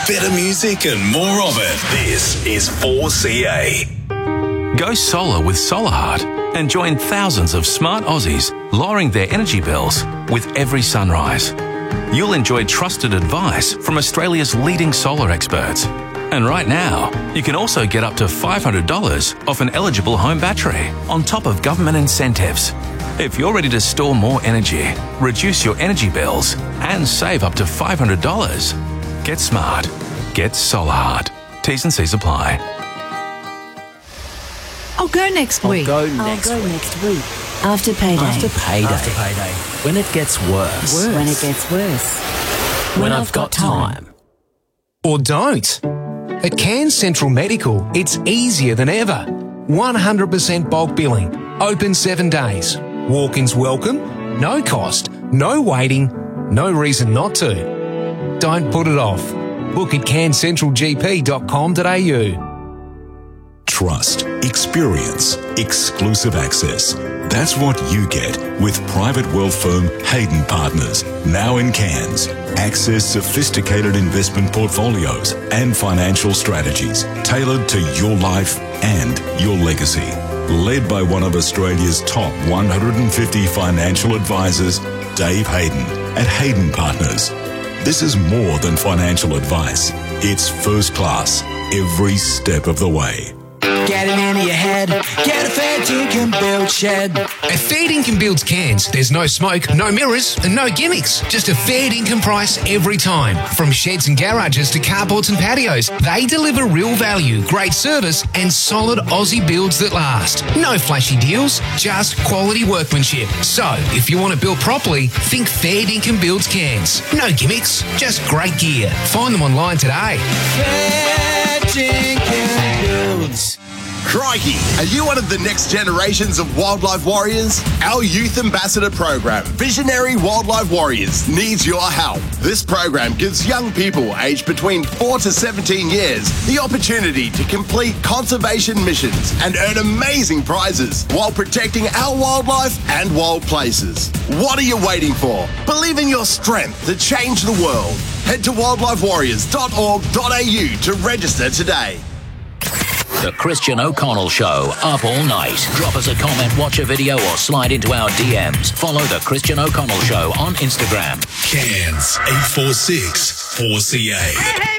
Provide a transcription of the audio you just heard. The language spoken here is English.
better music and more of it. This is 4CA. Go solar with SolarHeart and join thousands of smart Aussies lowering their energy bills with every sunrise. You'll enjoy trusted advice from Australia's leading solar experts. And right now, you can also get up to $500 off an eligible home battery on top of government incentives. If you're ready to store more energy, reduce your energy bills and save up to $500, get smart. Get SolarHeart. T's and C's apply. I'll go next week. I'll go next week. After payday. After payday. When it gets worse. When it gets worse. When I've got time. Or don't. At Cairns Central Medical, it's easier than ever. 100% bulk billing. Open 7 days. Walk-ins welcome. No cost. No waiting. No reason not to. Don't put it off. Book at cairnscentralgp.com.au. Trust, experience, exclusive access. That's what you get with private wealth firm Hayden Partners, now in Cairns. Access sophisticated investment portfolios and financial strategies tailored to your life and your legacy. Led by one of Australia's top 150 financial advisors, Dave Hayden at Hayden Partners. This is more than financial advice. It's first class every step of the way. Get it into your head. Get a fair dinkum build shed. At Fair Dinkum Builds Cairns, there's no smoke, no mirrors, and no gimmicks. Just a fair dinkum price every time. From sheds and garages to carports and patios, they deliver real value, great service, and solid Aussie builds that last. No flashy deals, just quality workmanship. So, if you want to build properly, think Fair Dinkum Builds Cairns. No gimmicks, just great gear. Find them online today. Fair dinkum builds. Crikey, are you one of the next generations of wildlife warriors? Our Youth Ambassador program, Visionary Wildlife Warriors, needs your help. This program gives young people aged between 4 to 17 years the opportunity to complete conservation missions and earn amazing prizes while protecting our wildlife and wild places. What are you waiting for? Believe in your strength to change the world. Head to wildlifewarriors.org.au to register today. The Christian O'Connell Show, up all night. Drop us a comment, watch a video, or slide into our DMs. Follow The Christian O'Connell Show on Instagram. Cairns 846 4CA.